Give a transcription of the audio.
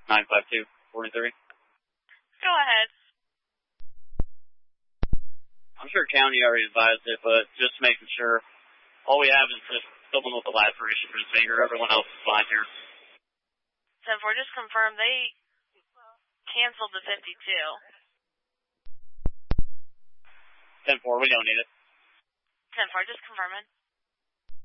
952-43. Go ahead. I'm sure county already advised it, but just making sure. All we have is just someone with a laceration for his finger. Everyone else is fine here. 10-4, just confirm they canceled the 52. 10-4, we don't need it. 10-4, just confirming.